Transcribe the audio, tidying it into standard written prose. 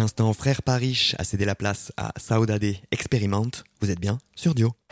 l'instant, Frère Parish a cédé la place à Saudade Expérimente. Vous êtes bien sur Dio.